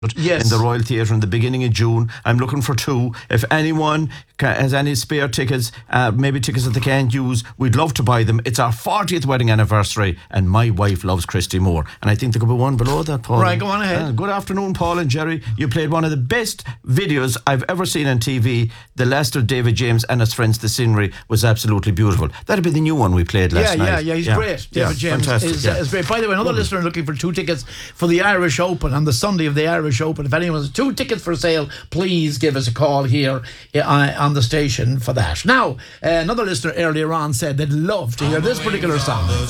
Yes. in the Royal Theatre in the beginning of June. I'm looking for 2. If anyone has any spare tickets, maybe tickets that they can't use, we'd love to buy them. It's our 40th wedding anniversary, and my wife loves Christy Moore. And I think there could be one below that, Paul. Right, go on ahead. Good afternoon, Paul and Jerry. You played one of the best videos I've ever seen on TV. The Leicester David James and his friends, the scenery was absolutely beautiful. That'd be the new one we played last night. Yeah, he's great. David James is great. By the way, another listener looking for 2 tickets for the Irish Open on the Sunday of the Irish Open. If anyone has 2 tickets for sale, please give us a call here on the station for that. Now, another listener earlier on said they'd love to hear this particular song.